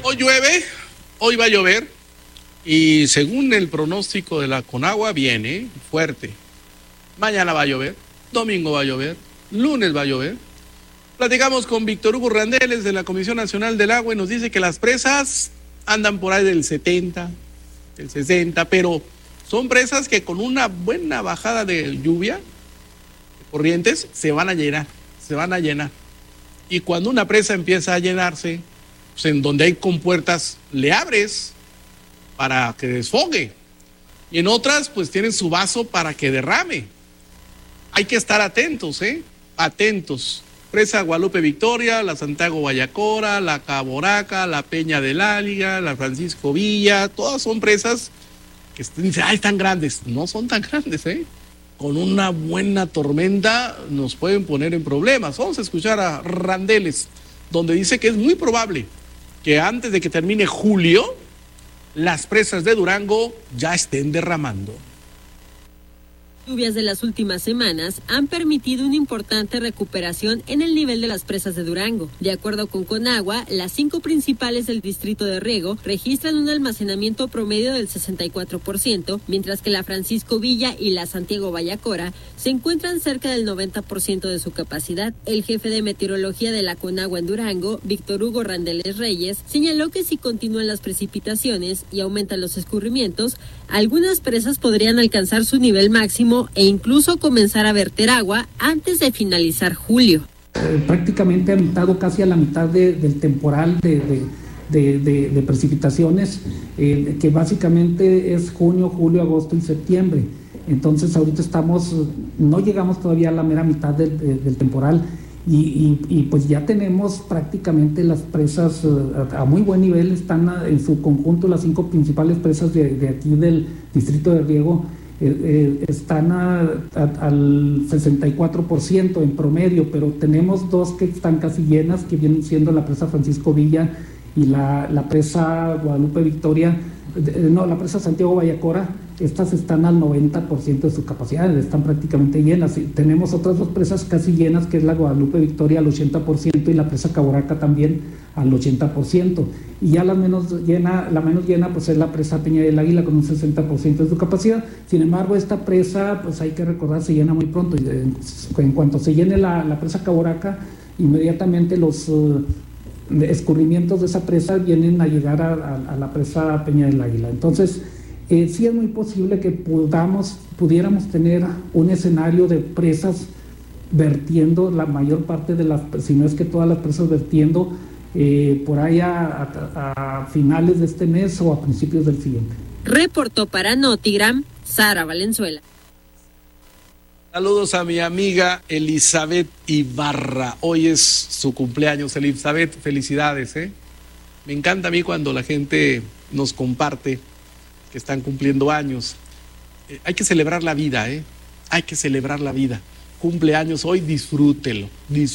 Hoy llueve, hoy va a llover y según el pronóstico de la Conagua viene fuerte. Mañana va a llover, domingo va a llover, lunes va a llover. Platicamos con Víctor Hugo Randeles de la Comisión Nacional del Agua y nos dice que las presas andan por ahí del 70, del 60, pero son presas que con una buena bajada de lluvia, de corrientes, se van a llenar. Y cuando una presa empieza a llenarse, pues en donde hay compuertas le abres para que desfogue. Y en otras, pues tienen su vaso para que derrame. Hay que estar atentos, atentos. Presa Guadalupe Victoria, la Santiago Guayacora, la Caboraca, la Peña del Áliga, la Francisco Villa, todas son presas que dicen, ay, están grandes. No son tan grandes, Con una buena tormenta nos pueden poner en problemas. Vamos a escuchar a Randeles, donde dice que es muy probable que antes de que termine julio, las presas de Durango ya estén derramando. Lluvias de las últimas semanas han permitido una importante recuperación en el nivel de las presas de Durango. De acuerdo con Conagua, las 5 principales del distrito de riego registran un almacenamiento promedio del 64%, mientras que la Francisco Villa y la Santiago Guayacora se encuentran cerca del 90% de su capacidad. El jefe de meteorología de la Conagua en Durango, Víctor Hugo Randeles Reyes, señaló que si continúan las precipitaciones y aumentan los escurrimientos, algunas presas podrían alcanzar su nivel máximo e incluso comenzar a verter agua antes de finalizar julio. Prácticamente casi a la mitad del temporal de precipitaciones, que básicamente es junio, julio, agosto y septiembre. Entonces ahorita no llegamos todavía a la mera mitad del temporal y pues ya tenemos prácticamente las presas a muy buen nivel. Están en su conjunto las 5 principales presas de aquí del distrito de riego. Están al 64% en promedio, pero tenemos 2 que están casi llenas, que vienen siendo la presa Francisco Villa y la presa Guadalupe Victoria, la presa Santiago Guayacora. Estas están al 90% de su capacidad, están prácticamente llenas. Y tenemos otras 2 presas casi llenas, que es la Guadalupe Victoria al 80% y la presa Caboraca también al 80%. Y ya la menos llena pues es la presa Peña del Águila con un 60% de su capacidad. Sin embargo, esta presa, pues hay que recordar, se llena muy pronto. Y en cuanto se llene la presa Caboraca, inmediatamente los escurrimientos de esa presa vienen a llegar a la presa Peña del Águila. Entonces, sí es muy posible que pudiéramos tener un escenario de presas vertiendo, la mayor parte de si no es que todas las presas vertiendo, por ahí a finales de este mes o a principios del siguiente. Reportó para Notigram, Sara Valenzuela. Saludos a mi amiga Elizabeth Ibarra. Hoy es su cumpleaños, Elizabeth. Felicidades, Me encanta a mí cuando la gente nos comparte que están cumpliendo años. Hay que celebrar la vida, Hay que celebrar la vida. Cumpleaños hoy, disfrútelo.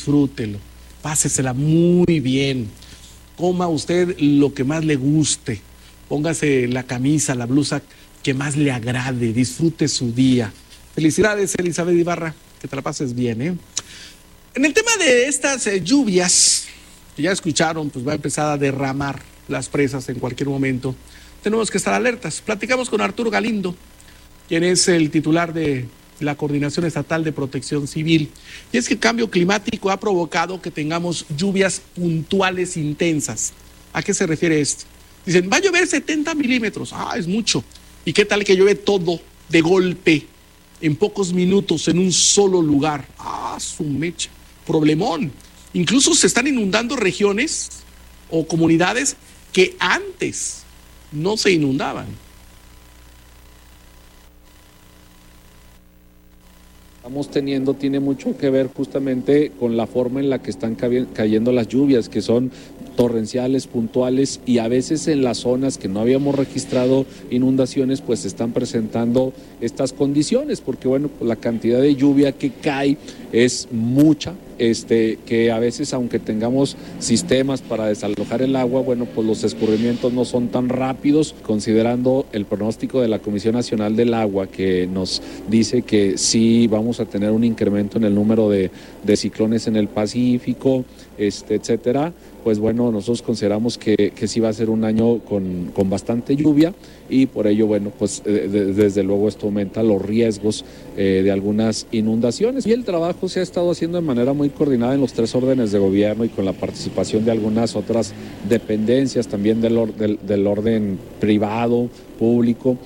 Pásesela muy bien. Coma usted lo que más le guste. Póngase la camisa, la blusa que más le agrade. Disfrute su día. Felicidades, Elizabeth Ibarra. Que te la pases bien, En el tema de estas lluvias, que ya escucharon, pues va a empezar a derramar las presas en cualquier momento. Tenemos que estar alertas. Platicamos con Arturo Galindo, quien es el titular de la Coordinación Estatal de Protección Civil. Y es que el cambio climático ha provocado que tengamos lluvias puntuales intensas. ¿A qué se refiere esto? Dicen, va a llover 70 milímetros. Es mucho. ¿Y qué tal que llueve todo de golpe, en pocos minutos, en un solo lugar? Su mecha. Problemón. Incluso se están inundando regiones o comunidades que antes no se inundaban. Estamos teniendo tiene mucho que ver justamente con la forma en la que están cayendo las lluvias, que son torrenciales, puntuales, y a veces en las zonas que no habíamos registrado inundaciones, pues se están presentando estas condiciones, porque bueno, pues la cantidad de lluvia que cae es mucha, que a veces, aunque tengamos sistemas para desalojar el agua, bueno, pues los escurrimientos no son tan rápidos, considerando el pronóstico de la Comisión Nacional del Agua, que nos dice que sí vamos a tener un incremento en el número de ciclones en el Pacífico, etcétera. pues bueno, nosotros consideramos que sí va a ser un año con bastante lluvia y por ello, bueno, pues desde luego esto aumenta los riesgos de algunas inundaciones. Y el trabajo se ha estado haciendo de manera muy coordinada en los 3 órdenes de gobierno y con la participación de algunas otras dependencias también del orden privado, público,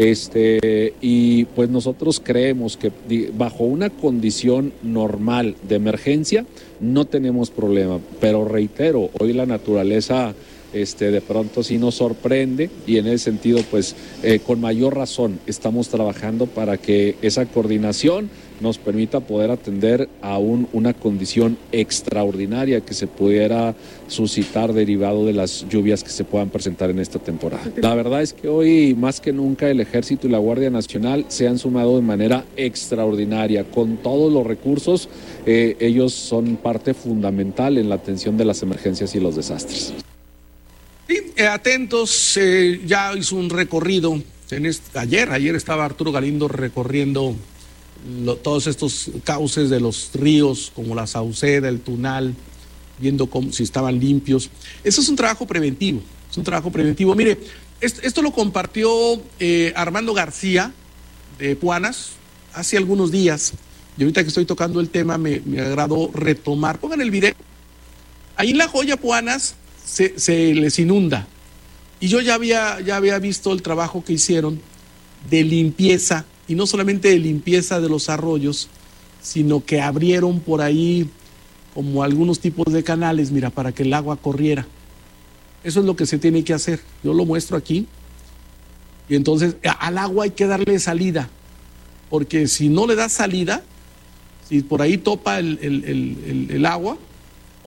y pues nosotros creemos que bajo una condición normal de emergencia no tenemos problema, pero reitero, hoy la naturaleza de pronto sí nos sorprende y en ese sentido pues con mayor razón estamos trabajando para que esa coordinación nos permita poder atender a una condición extraordinaria que se pudiera suscitar derivado de las lluvias que se puedan presentar en esta temporada. La verdad es que hoy más que nunca el Ejército y la Guardia Nacional se han sumado de manera extraordinaria con todos los recursos. Ellos son parte fundamental en la atención de las emergencias y los desastres. Sí, atentos, ya hizo un recorrido, ayer estaba Arturo Galindo recorriendo todos estos cauces de los ríos, como la Sauceda, el Tunal, viendo si estaban limpios. Eso es un trabajo preventivo, Mire, esto lo compartió Armando García de Puanas hace algunos días, y ahorita que estoy tocando el tema me agradó retomar. Pongan el video. Ahí en La Joya, Puanas, se les inunda. Y yo ya había visto el trabajo que hicieron de limpieza, y no solamente de limpieza de los arroyos, sino que abrieron por ahí como algunos tipos de canales, mira, para que el agua corriera. Eso es lo que se tiene que hacer. Yo lo muestro aquí. Y entonces al agua hay que darle salida, porque si no le das salida, si por ahí topa el agua,